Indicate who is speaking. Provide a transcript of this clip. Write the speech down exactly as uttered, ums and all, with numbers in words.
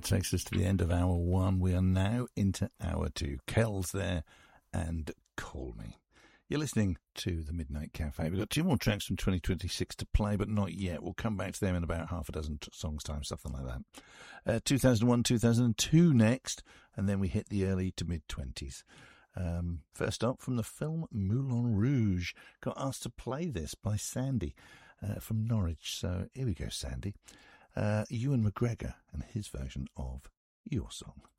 Speaker 1: that takes us to the end of hour one. We are now into hour two. Kel's there and Call Me. You're listening to the Midnight Cafe. We've got two more tracks from twenty twenty-six to play, but not yet. We'll come back to them in about half a dozen t- songs' time, something like that. Uh, two thousand one, two thousand two next, and then we hit the early to mid-twenties. Um, first up, from the film Moulin Rouge. Got asked to play this by Sandy uh, from Norwich. So here we go, Sandy. Uh, Ewan McGregor and his version of Your Song.